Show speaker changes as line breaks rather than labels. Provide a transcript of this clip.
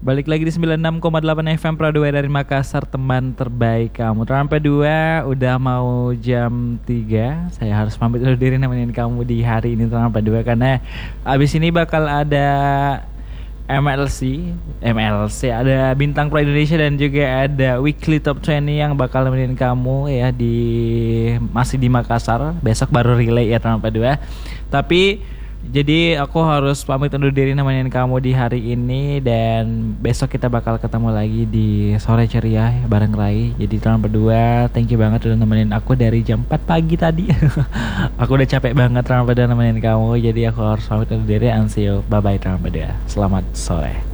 Balik lagi di 96,8 FM Pro 2 dari Makassar, teman terbaik kamu. Rampe 2 udah mau jam 3. Saya harus pamit undur diri nemenin kamu di hari ini Rampe 2 karena abis ini bakal ada MLC ada Bintang Pro Indonesia dan juga ada Weekly Top 20 yang bakal nemenin kamu ya masih di Makassar. Besok baru relay ya Rampe 2. Tapi jadi aku harus pamit undur diri nemenin kamu di hari ini. Dan besok kita bakal ketemu lagi di Sore Ceria bareng Rai. Jadi teman berdua, thank you banget udah nemenin aku dari jam 4 pagi tadi. Aku udah capek banget teman berdua nemenin kamu. Jadi aku harus pamit undur diri. And see you, bye bye teman berdua. Selamat sore.